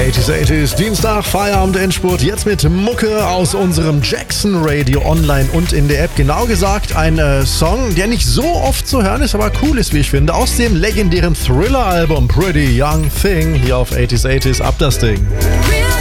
80s, Dienstag, Feierabend, Endspurt. Jetzt mit Mucke aus unserem Jackson Radio online und in der App. Genau gesagt ein Song, der nicht so oft zu hören ist, aber cool ist, wie ich finde. Aus dem legendären Thriller-Album Pretty Young Thing. Hier auf 80s, ab das Ding. Real